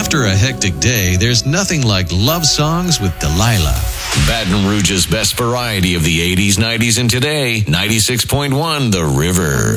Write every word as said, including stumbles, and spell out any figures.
After a hectic day, there's nothing like love songs with Delilah. Baton Rouge's best variety of the eighties, nineties, and today, ninety-six point one The River.